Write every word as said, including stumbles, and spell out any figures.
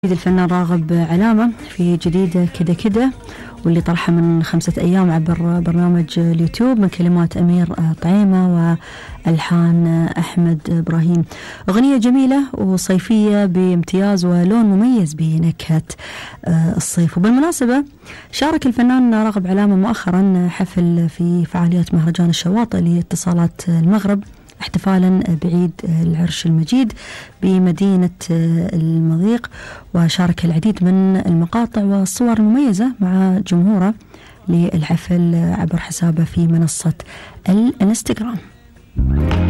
الفنان راغب علامة في جديدة كده كده، واللي طرحها من خمسة أيام عبر برنامج اليوتيوب من كلمات أمير طعيمة وألحان أحمد إبراهيم. أغنية جميلة وصيفية بامتياز ولون مميز بنكهة الصيف. وبالمناسبة شارك الفنان راغب علامة مؤخرا حفل في فعاليات مهرجان الشواطئ لاتصالات المغرب احتفالا بعيد العرش المجيد بمدينة المضيق، وشارك العديد من المقاطع والصور المميزة مع جمهوره للحفل عبر حسابه في منصة الانستغرام.